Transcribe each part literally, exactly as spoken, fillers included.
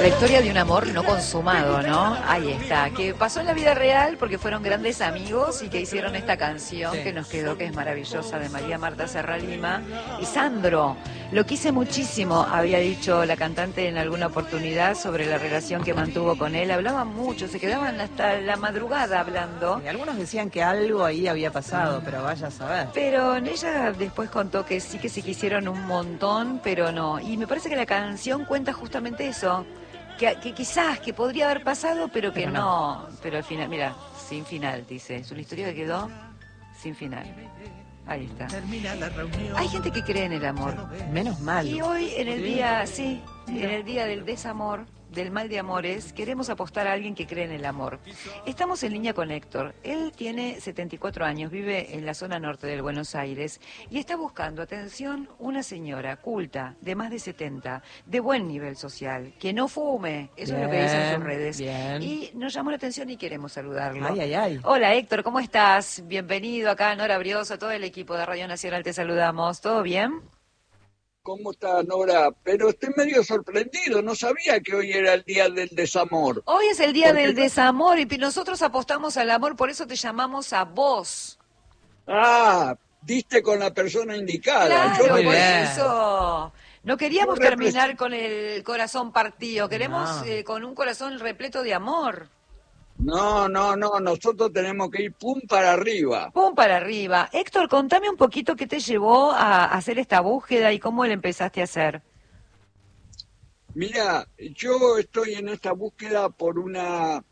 La historia de un amor no consumado, ¿no? Ahí está, que pasó en la vida real porque fueron grandes amigos y que hicieron esta canción Sí. que nos quedó, que es maravillosa, de María Marta Serra Lima. Y Sandro, lo quise muchísimo, había dicho la cantante en alguna oportunidad sobre la relación que mantuvo con él. Hablaban mucho, se quedaban hasta la madrugada hablando. Y algunos decían que algo ahí había pasado, pero vaya a saber. Pero ella después contó que sí que se quisieron un montón, pero no. Y me parece que la canción cuenta justamente eso. Que, que quizás, que podría haber pasado, pero que Pero no. Pero al final, mira, sin final, dice. Es una historia que quedó sin final. Ahí está. Hay gente que cree en el amor. Menos mal. Y hoy, en el día, sí, en el día del desamor, del mal de amores, queremos apostar a alguien que cree en el amor. Estamos en línea con Héctor. Él tiene setenta y cuatro años, vive en la zona norte del Buenos Aires y está buscando, atención, una señora culta, de más de setenta, de buen nivel social, que no fume, eso es lo que dicen sus redes. Bien. Y nos llamó la atención y queremos saludarlo. Ay, ay, ay. Hola Héctor, ¿cómo estás? Bienvenido acá, Nora Brioso, todo el equipo de Radio Nacional te saludamos. ¿Todo bien? ¿Cómo está, Nora? Pero estoy medio sorprendido, no sabía que hoy era el día del desamor. Hoy es el día Porque del no- desamor y nosotros apostamos al amor, por eso te llamamos a vos. Ah, diste con la persona indicada. Claro, Yo Muy por bien. eso. No queríamos Yo terminar con el corazón partido, queremos No. eh, con un corazón repleto de amor. No, no, no, nosotros tenemos que ir pum para arriba. Pum para arriba. Héctor, contame un poquito qué te llevó a hacer esta búsqueda y cómo la empezaste a hacer. Mira, yo estoy en esta búsqueda por una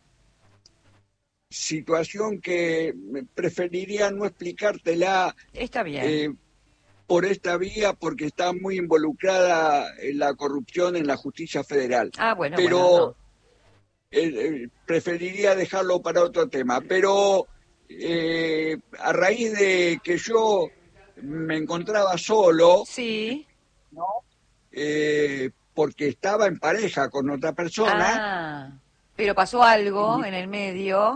situación que preferiría no explicártela Está bien. eh, por esta vía porque está muy involucrada en la corrupción en la justicia federal. ah, bueno, pero bueno, no. eh, eh, preferiría dejarlo para otro tema. Pero eh, a raíz de que yo me encontraba solo, Sí. ¿no? Eh, porque estaba en pareja con otra persona, Ah, pero pasó algo en el medio.